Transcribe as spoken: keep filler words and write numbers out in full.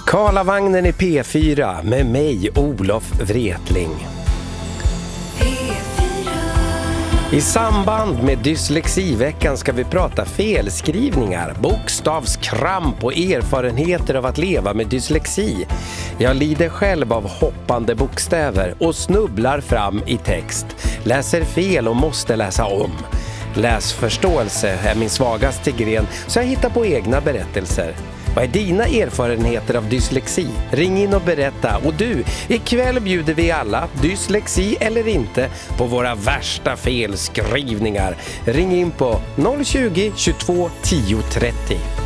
Karlavagnen i P fyra med mig, Olof Wretling. I samband med dyslexiveckan ska vi prata felskrivningar, bokstavskramp och erfarenheter av att leva med dyslexi. Jag lider själv av hoppande bokstäver och snubblar fram i text, läser fel och måste läsa om. Läsförståelse är min svagaste gren, så jag hittar på egna berättelser. Vad är dina erfarenheter av dyslexi? Ring in och berätta. Och du, ikväll bjuder vi alla, dyslexi eller inte, på våra värsta felskrivningar. Ring in på noll tjugo, tjugotvå, tio trettio.